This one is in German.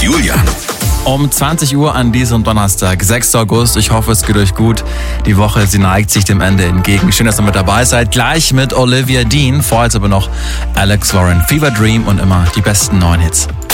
Julian. Um 20 Uhr an diesem Donnerstag, 6. August. Ich hoffe, es geht euch gut. Die Woche, sie neigt sich dem Ende entgegen. Schön, dass ihr mit dabei seid. Gleich mit Olivia Dean. Vorher aber noch Alex Warren, Fever Dream und immer die besten neuen Hits.